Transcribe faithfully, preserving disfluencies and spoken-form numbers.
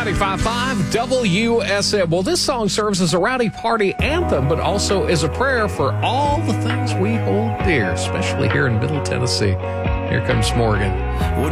ninety-five point five W S M. Well, this song serves as a rowdy party anthem, but also as a prayer for all the things we hold dear, especially here in Middle Tennessee. Here comes Morgan.